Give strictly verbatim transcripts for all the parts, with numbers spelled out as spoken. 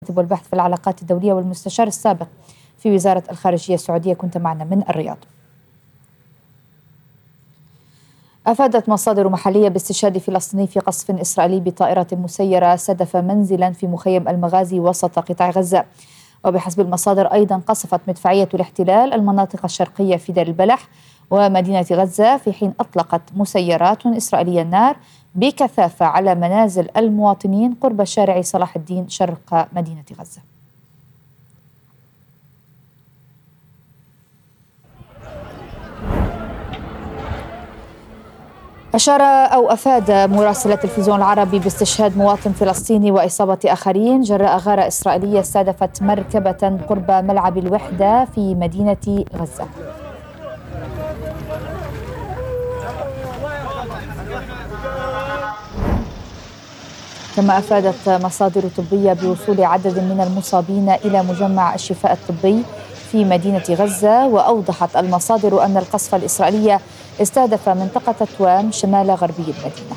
والبحث في العلاقات الدولية والمستشار السابق في وزارة الخارجية السعودية، كنت معنا من الرياض. أفادت مصادر محلية باستشهاد فلسطيني في قصف إسرائيلي بطائرة مسيرة استهدف منزلا في مخيم المغازي وسط قطاع غزة. وبحسب المصادر أيضا قصفت مدفعية الاحتلال المناطق الشرقية في دير البلح ومدينة غزة، في حين أطلقت مسيرات إسرائيلية النار بكثافة على منازل المواطنين قرب شارع صلاح الدين شرق مدينة غزة. أشار أو أفاد مراسل التلفزيون العربي باستشهاد مواطن فلسطيني وإصابة آخرين جراء غارة إسرائيلية استهدفت مركبة قرب ملعب الوحدة في مدينة غزة. كما أفادت مصادر طبية بوصول عدد من المصابين إلى مجمع الشفاء الطبي في مدينة غزة. وأوضحت المصادر أن القصف الإسرائيلي استهدف منطقة توام شمال غربي المدينة.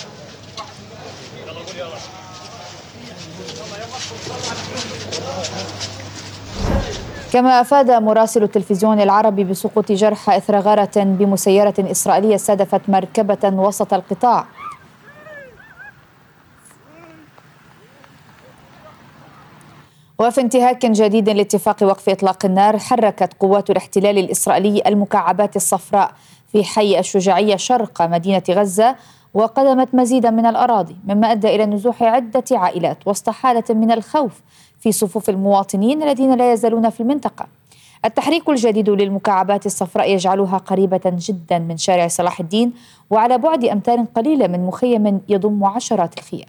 كما أفاد مراسل التلفزيون العربي بسقوط جرحى إثر غارة بمسيرة إسرائيلية استهدفت مركبة وسط القطاع. وفي انتهاك جديد لاتفاق وقف إطلاق النار، حركت قوات الاحتلال الإسرائيلي المكعبات الصفراء في حي الشجاعية شرق مدينة غزة وقدمت مزيدا من الأراضي، مما أدى إلى نزوح عدة عائلات وسط حالة من الخوف في صفوف المواطنين الذين لا يزالون في المنطقة. التحريك الجديد للمكعبات الصفراء يجعلها قريبة جدا من شارع صلاح الدين وعلى بعد أمتار قليلة من مخيم يضم عشرات الخيام.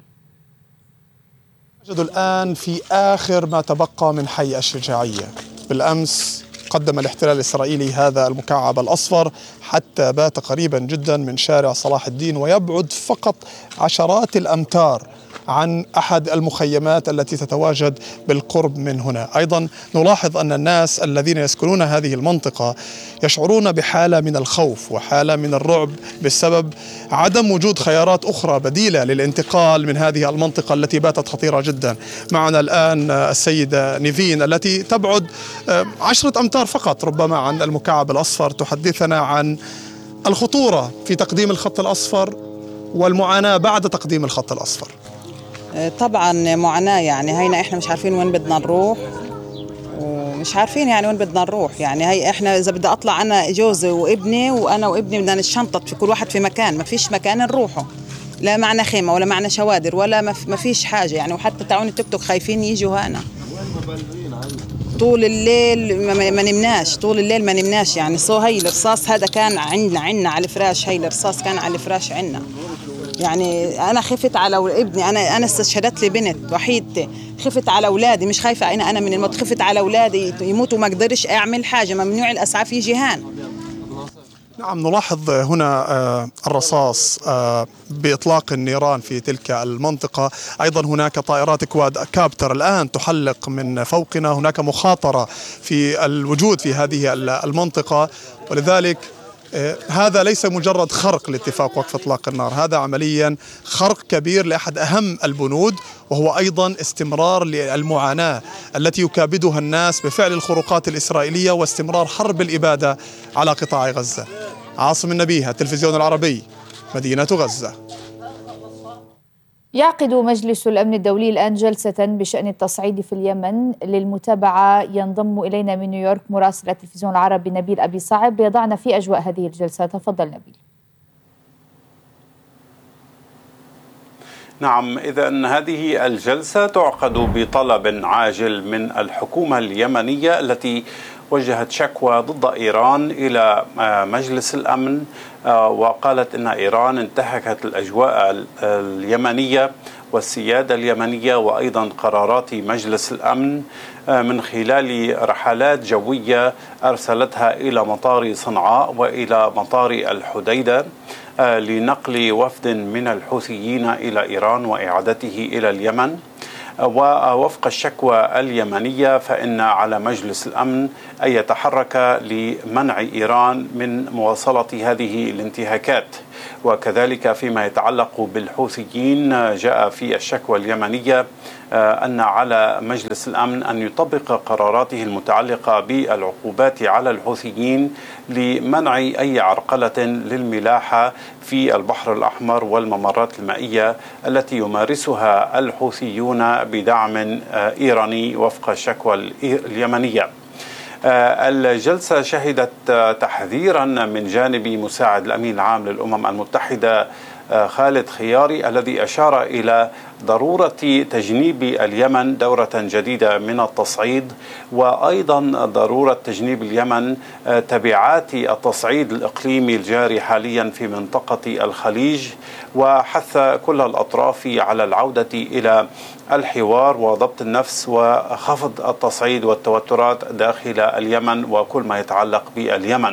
نجد الآن في آخر ما تبقى من حي الشجاعية. بالأمس قدم الاحتلال الإسرائيلي هذا المكعب الأصفر حتى بات قريبا جدا من شارع صلاح الدين ويبعد فقط عشرات الأمتار عن أحد المخيمات التي تتواجد بالقرب من هنا. أيضا نلاحظ أن الناس الذين يسكنون هذه المنطقة يشعرون بحالة من الخوف وحالة من الرعب بسبب عدم وجود خيارات أخرى بديلة للانتقال من هذه المنطقة التي باتت خطيرة جدا. معنا الآن السيدة نيفين التي تبعد عشرة أمتار فقط ربما عن المكعب الأصفر، تحدثنا عن الخطورة في تقديم الخط الأصفر والمعاناة بعد تقديم الخط الأصفر. طبعا معاناة، يعني هينا احنا مش عارفين وين بدنا نروح ومش عارفين يعني وين بدنا نروح. يعني هي احنا اذا بدي اطلع انا جوزي وابني وانا وابني بدنا نشنطط في كل واحد في مكان، ما فيش مكان نروحه، لا معنا خيمة ولا معنا شوادر ولا ما فيش حاجة يعني. وحتى تعون التوك توك خايفين يجوا هنا طول الليل، ما نمناش طول الليل ما نمناش يعني. صو هي الرصاص هذا كان عندنا عندنا على الفراش، هي الرصاص كان على الفراش عندنا. يعني أنا خفت على ابني، أنا أنا استشهدت لي بنت وحيدتي، خفت على أولادي، مش خايفة أنا أنا من الموت، خفت على أولادي يموتوا ما أقدرش أعمل حاجة، ممنوع الأسعاف يجي هان. نعم، نلاحظ هنا الرصاص بإطلاق النيران في تلك المنطقة. أيضا هناك طائرات كواد كابتر الآن تحلق من فوقنا، هناك مخاطرة في الوجود في هذه المنطقة، ولذلك هذا ليس مجرد خرق لاتفاق وقف إطلاق النار، هذا عمليا خرق كبير لأحد أهم البنود، وهو أيضا استمرار للمعاناة التي يكابدها الناس بفعل الخروقات الإسرائيلية واستمرار حرب الإبادة على قطاع غزة. عاصم النبيه، التلفزيون العربي، مدينة غزة. يعقد مجلس الأمن الدولي الآن جلسة بشأن التصعيد في اليمن. للمتابعة ينضم إلينا من نيويورك مراسل التلفزيون العربي نبيل أبي صعب ليضعنا في أجواء هذه الجلسة. تفضل نبيل. نعم، إذن هذه الجلسة تعقد بطلب عاجل من الحكومة اليمنية التي وجهت شكوى ضد إيران إلى مجلس الأمن، وقالت أن إيران انتهكت الأجواء اليمنية والسيادة اليمنية وأيضا قرارات مجلس الأمن من خلال رحلات جوية أرسلتها إلى مطار صنعاء وإلى مطار الحديدة لنقل وفد من الحوثيين إلى إيران وإعادته إلى اليمن. ووفق الشكوى اليمنية فإن على مجلس الأمن أن يتحرك لمنع إيران من مواصلة هذه الانتهاكات. وكذلك فيما يتعلق بالحوثيين جاء في الشكوى اليمنية أن على مجلس الأمن أن يطبق قراراته المتعلقة بالعقوبات على الحوثيين لمنع أي عرقلة للملاحة في البحر الأحمر والممرات المائية التي يمارسها الحوثيون بدعم إيراني وفق الشكوى اليمنية. الجلسة شهدت تحذيرا من جانب مساعد الأمين العام للأمم المتحدة خالد خياري الذي أشار إلى ضرورة تجنيب اليمن دورة جديدة من التصعيد، وأيضا ضرورة تجنيب اليمن تبعات التصعيد الإقليمي الجاري حاليا في منطقة الخليج، وحث كل الأطراف على العودة إلى الحوار وضبط النفس وخفض التصعيد والتوترات داخل اليمن وكل ما يتعلق باليمن.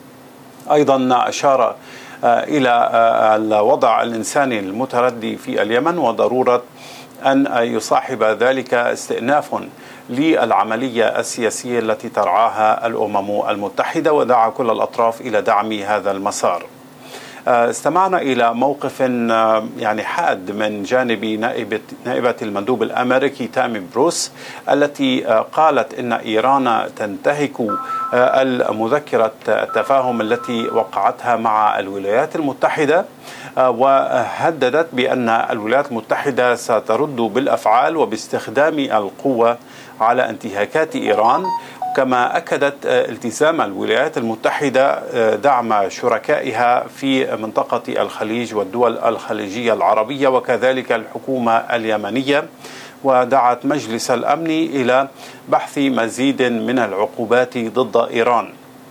أيضا أشار إلى الوضع الإنساني المتردي في اليمن وضرورة أن يصاحب ذلك استئناف للعملية السياسية التي ترعاها الأمم المتحدة، ودعا كل الأطراف إلى دعم هذا المسار. استمعنا إلى موقف يعني حاد من جانب نائبة, نائبة المندوب الأمريكي تامي بروس التي قالت إن إيران تنتهك المذكرة التفاهم التي وقعتها مع الولايات المتحدة، وهددت بأن الولايات المتحدة سترد بالأفعال وباستخدام القوة على انتهاكات إيران. كما أكدت التزام الولايات المتحدة دعم شركائها في منطقة الخليج والدول الخليجية العربية وكذلك الحكومة اليمنية، ودعت مجلس الأمن إلى بحث مزيد من العقوبات ضد إيران.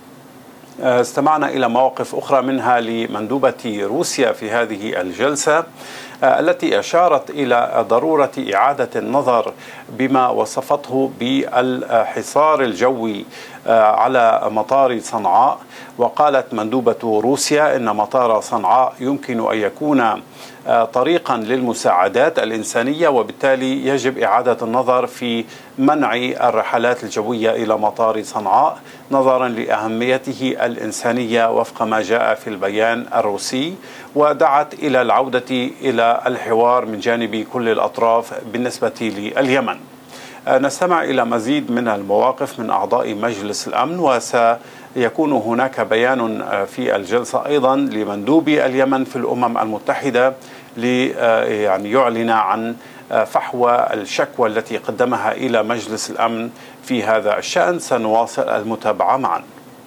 استمعنا إلى مواقف أخرى منها لمندوبة روسيا في هذه الجلسة التي أشارت إلى ضرورة إعادة النظر بما وصفته بالحصار الجوي على مطار صنعاء. وقالت مندوبة روسيا إن مطار صنعاء يمكن أن يكون طريقا للمساعدات الإنسانية، وبالتالي يجب إعادة النظر في منع الرحلات الجوية إلى مطار صنعاء نظرا لأهميته الإنسانية وفق ما جاء في البيان الروسي، ودعت إلى العودة إلى الحوار من جانب كل الأطراف بالنسبة لليمن. نستمع إلى مزيد من المواقف من أعضاء مجلس الأمن، وسيكون هناك بيان في الجلسة أيضا لمندوبي اليمن في الأمم المتحدة لي يعني يعلن عن فحوى الشكوى التي قدمها إلى مجلس الأمن في هذا الشأن. سنواصل المتابعة معا.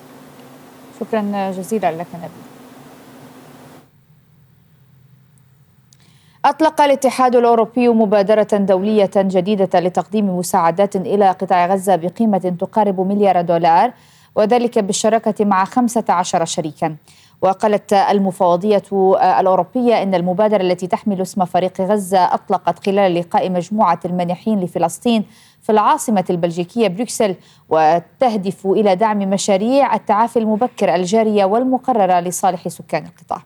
شكرا جزيلا لك نبيل. أطلق الاتحاد الأوروبي مبادرة دولية جديدة لتقديم مساعدات إلى قطاع غزة بقيمة تقارب مليار دولار، وذلك بالشراكة مع خمسة عشر شريكا. وقالت المفوضية الأوروبية إن المبادرة التي تحمل اسم فريق غزة أطلقت خلال لقاء مجموعة المانحين لفلسطين في العاصمة البلجيكية بروكسل، وتهدف إلى دعم مشاريع التعافي المبكر الجارية والمقررة لصالح سكان القطاع.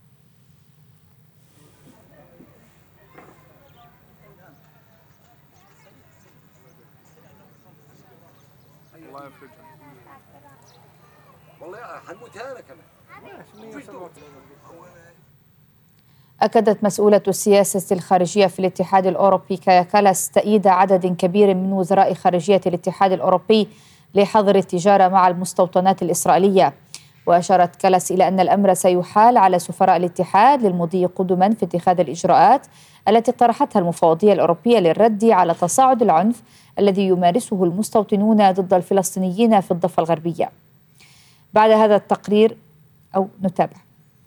أكدت مسؤولة السياسة الخارجية في الاتحاد الأوروبي كايا كالاس تأييد عدد كبير من وزراء خارجية الاتحاد الأوروبي لحظر التجارة مع المستوطنات الإسرائيلية. وأشارت كالاس إلى أن الأمر سيحال على سفراء الاتحاد للمضي قدما في اتخاذ الإجراءات التي اقترحتها المفوضية الأوروبية للرد على تصاعد العنف الذي يمارسه المستوطنون ضد الفلسطينيين في الضفة الغربية. بعد هذا التقرير أو نتابع.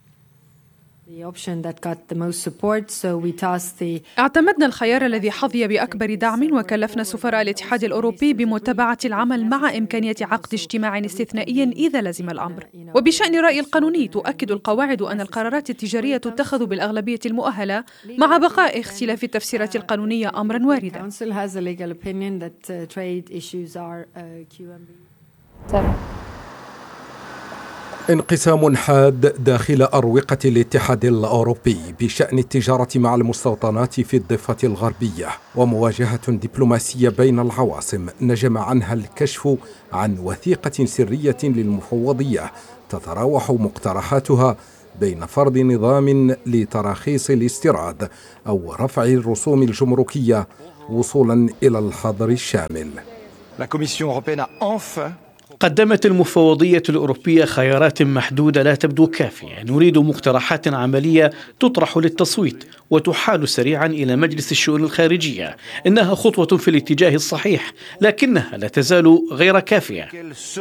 اعتمدنا الخيار الذي حظي بأكبر دعم، وكلفنا سفراء الاتحاد الأوروبي بمتابعة العمل مع إمكانية عقد اجتماع استثنائي إذا لزم الأمر. وبشأن الرأي القانوني، تؤكد القواعد أن القرارات التجارية تتخذ بالأغلبية المؤهلة مع بقاء اختلاف التفسيرات القانونية أمرا واردا. انقسام حاد داخل أروقة الاتحاد الأوروبي بشأن التجارة مع المستوطنات في الضفة الغربية، ومواجهة دبلوماسية بين العواصم نجم عنها الكشف عن وثيقة سرية للمفوضية تتراوح مقترحاتها بين فرض نظام لتراخيص الاستيراد أو رفع الرسوم الجمركية وصولا إلى الحظر الشامل. قدمت المفوضية الأوروبية خيارات محدودة لا تبدو كافية. نريد مقترحات عملية تطرح للتصويت وتحال سريعا إلى مجلس الشؤون الخارجية. إنها خطوة في الاتجاه الصحيح، لكنها لا تزال غير كافية.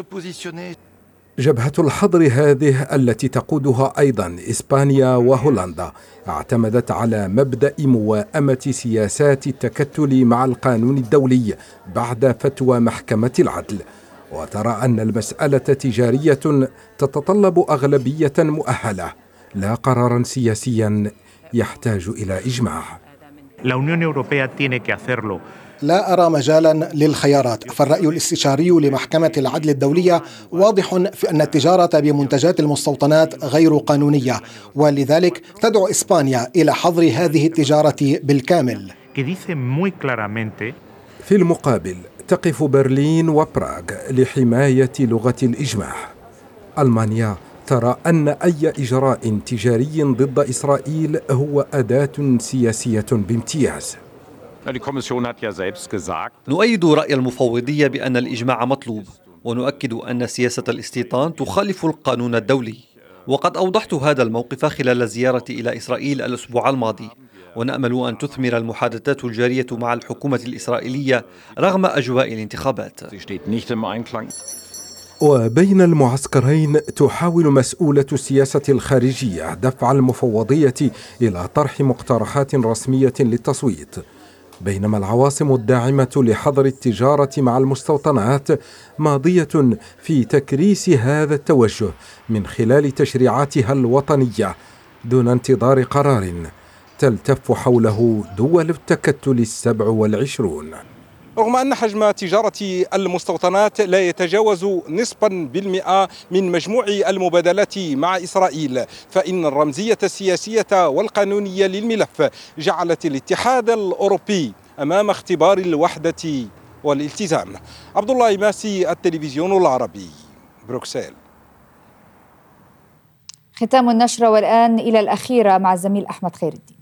جبهة الحظر هذه التي تقودها أيضا إسبانيا وهولندا اعتمدت على مبدأ موائمة سياسات التكتل مع القانون الدولي بعد فتوى محكمة العدل، وترى أن المسألة تجارية تتطلب أغلبية مؤهلة لا قرارا سياسيا يحتاج إلى إجماع. لا أرى مجالا للخيارات، فالرأي الاستشاري لمحكمة العدل الدولية واضح في أن التجارة بمنتجات المستوطنات غير قانونية، ولذلك تدعو إسبانيا إلى حظر هذه التجارة بالكامل. في المقابل تقف برلين وبراغ لحماية لغة الإجماع. ألمانيا ترى أن أي إجراء تجاري ضد إسرائيل هو أداة سياسية بامتياز. نؤيد رأي المفوضية بأن الإجماع مطلوب، ونؤكد أن سياسة الاستيطان تخالف القانون الدولي، وقد أوضحت هذا الموقف خلال زيارتي إلى إسرائيل الأسبوع الماضي، ونأمل أن تثمر المحادثات الجارية مع الحكومة الإسرائيلية رغم أجواء الانتخابات. وبين المعسكرين تحاول مسؤولة السياسة الخارجية دفع المفوضية إلى طرح مقترحات رسمية للتصويت، بينما العواصم الداعمة لحظر التجارة مع المستوطنات ماضية في تكريس هذا التوجه من خلال تشريعاتها الوطنية دون انتظار قرار تلتف حوله دول التكتل السبع والعشرون. رغم أن حجم تجارة المستوطنات لا يتجاوز نصفا بالمئة من مجموع المبادلات مع إسرائيل، فإن الرمزية السياسية والقانونية للملف جعلت الاتحاد الأوروبي أمام اختبار الوحدة والالتزام. عبد الله ماسي، التلفزيون العربي، بروكسل. ختام النشرة والآن إلى الأخيرة مع الزميل أحمد خير الدين.